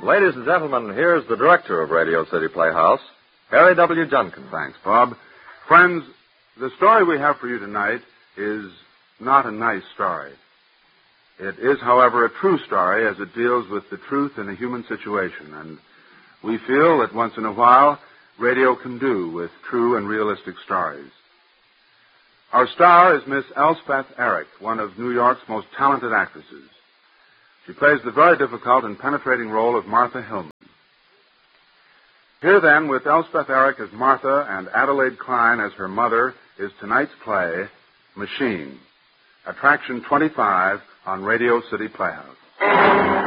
Ladies and gentlemen, here's the director of Radio City Playhouse, Harry W. Junkin. Thanks, Bob. Friends, the story we have for you tonight is not a nice story. It is, however, a true story as it deals with the truth in a human situation, and we feel that once in a while, radio can do with true and realistic stories. Our star is Miss Elspeth Eric, one of New York's most talented actresses. She plays the very difficult and penetrating role of Martha Hillman. Here, then, with Elspeth Eric as Martha and Adelaide Klein as her mother, is tonight's play, Machine, Attraction 25 on Radio City Playhouse.